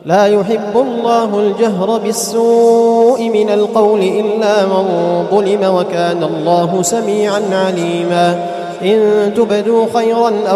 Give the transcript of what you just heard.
لا يحب الله الجهر بالسوء من القول إلا من ظلم وكان الله سميعا عليما إن تبدوا خيرا أو